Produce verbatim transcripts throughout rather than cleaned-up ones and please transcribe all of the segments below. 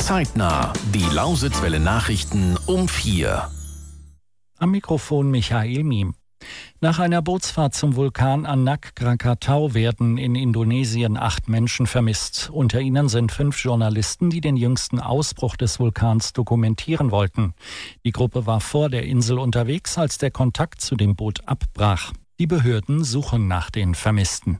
Zeitnah, die Lausitzwelle Nachrichten um vier. Am Mikrofon Michael Miem. Nach einer Bootsfahrt zum Vulkan Anak Krakatau werden in Indonesien acht Menschen vermisst. Unter ihnen sind fünf Journalisten, die den jüngsten Ausbruch des Vulkans dokumentieren wollten. Die Gruppe war vor der Insel unterwegs, als der Kontakt zu dem Boot abbrach. Die Behörden suchen nach den Vermissten.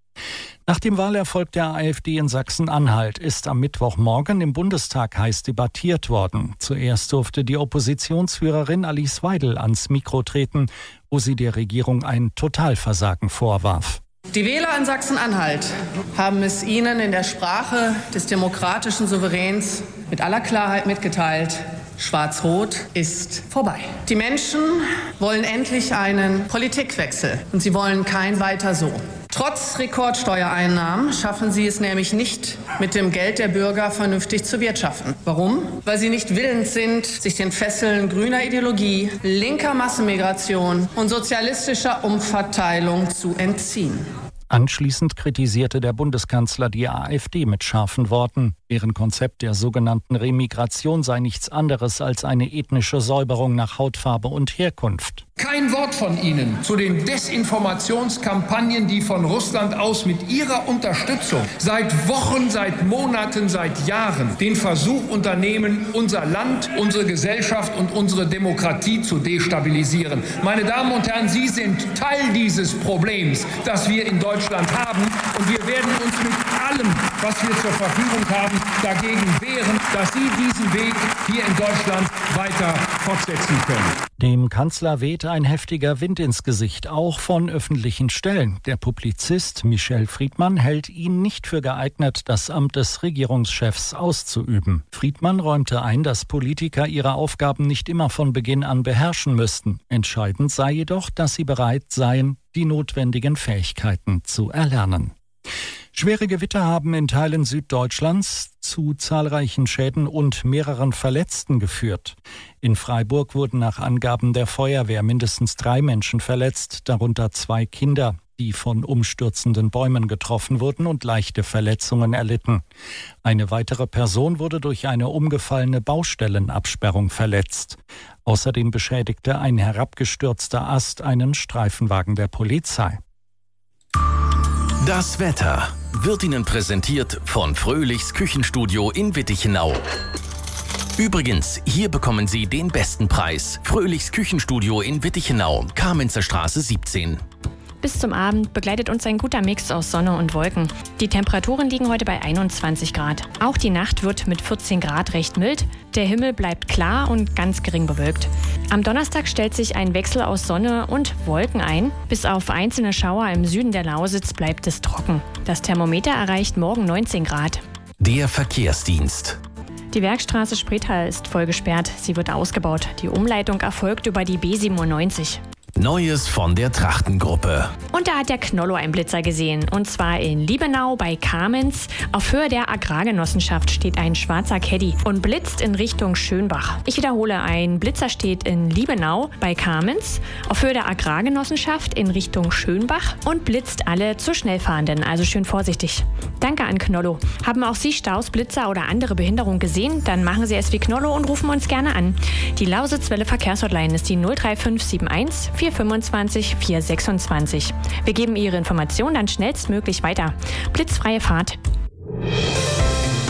Nach dem Wahlerfolg der AfD in Sachsen-Anhalt ist am Mittwochmorgen im Bundestag heiß debattiert worden. Zuerst durfte die Oppositionsführerin Alice Weidel ans Mikro treten, wo sie der Regierung ein Totalversagen vorwarf. Die Wähler in Sachsen-Anhalt haben es ihnen in der Sprache des demokratischen Souveräns mit aller Klarheit mitgeteilt: Schwarz-Rot ist vorbei. Die Menschen wollen endlich einen Politikwechsel und sie wollen kein Weiter so. Trotz Rekordsteuereinnahmen schaffen sie es nämlich nicht, mit dem Geld der Bürger vernünftig zu wirtschaften. Warum? Weil sie nicht willens sind, sich den Fesseln grüner Ideologie, linker Massenmigration und sozialistischer Umverteilung zu entziehen. Anschließend kritisierte der Bundeskanzler die AfD mit scharfen Worten. Deren Konzept der sogenannten Remigration sei nichts anderes als eine ethnische Säuberung nach Hautfarbe und Herkunft. Kein Wort von Ihnen zu den Desinformationskampagnen, die von Russland aus mit Ihrer Unterstützung seit Wochen, seit Monaten, seit Jahren den Versuch unternehmen, unser Land, unsere Gesellschaft und unsere Demokratie zu destabilisieren. Meine Damen und Herren, Sie sind Teil dieses Problems, das wir in Deutschland haben. Und wir werden uns mit allem, was wir zur Verfügung haben, dagegen wehren, dass Sie diesen Weg hier in Deutschland weiter fortsetzen können. Dem Kanzler wehte ein heftiger Wind ins Gesicht, auch von öffentlichen Stellen. Der Publizist Michel Friedmann hält ihn nicht für geeignet, das Amt des Regierungschefs auszuüben. Friedmann räumte ein, dass Politiker ihre Aufgaben nicht immer von Beginn an beherrschen müssten. Entscheidend sei jedoch, dass sie bereit seien, die notwendigen Fähigkeiten zu erlernen. Schwere Gewitter haben in Teilen Süddeutschlands zu zahlreichen Schäden und mehreren Verletzten geführt. In Freiburg wurden nach Angaben der Feuerwehr mindestens drei Menschen verletzt, darunter zwei Kinder, die von umstürzenden Bäumen getroffen wurden und leichte Verletzungen erlitten. Eine weitere Person wurde durch eine umgefallene Baustellenabsperrung verletzt. Außerdem beschädigte ein herabgestürzter Ast einen Streifenwagen der Polizei. Das Wetter wird Ihnen präsentiert von Fröhlichs Küchenstudio in Wittichenau. Übrigens, hier bekommen Sie den besten Preis. Fröhlichs Küchenstudio in Wittichenau, Kamenzer Straße siebzehn. Bis zum Abend begleitet uns ein guter Mix aus Sonne und Wolken. Die Temperaturen liegen heute bei einundzwanzig Grad. Auch die Nacht wird mit vierzehn Grad recht mild. Der Himmel bleibt klar und ganz gering bewölkt. Am Donnerstag stellt sich ein Wechsel aus Sonne und Wolken ein. Bis auf einzelne Schauer im Süden der Lausitz bleibt es trocken. Das Thermometer erreicht morgen neunzehn Grad. Der Verkehrsdienst. Die Werkstraße Spreetal ist voll gesperrt. Sie wird ausgebaut. Die Umleitung erfolgt über die B siebenundneunzig. Neues von der Trachtengruppe. Und da hat der Knollo einen Blitzer gesehen. Und zwar in Liebenau bei Kamenz. Auf Höhe der Agrargenossenschaft steht ein schwarzer Caddy und blitzt in Richtung Schönbach. Ich wiederhole, ein Blitzer steht in Liebenau bei Kamenz auf Höhe der Agrargenossenschaft in Richtung Schönbach und blitzt alle zu Schnellfahrenden. Also schön vorsichtig. Danke an Knollo. Haben auch Sie Staus, Blitzer oder andere Behinderung gesehen? Dann machen Sie es wie Knollo und rufen uns gerne an. Die Lausitzwelle Verkehrshotline ist die null drei fünf sieben eins vier fünfundzwanzig vier sechsundzwanzig. Wir geben Ihre Informationen dann schnellstmöglich weiter. Blitzfreie Fahrt.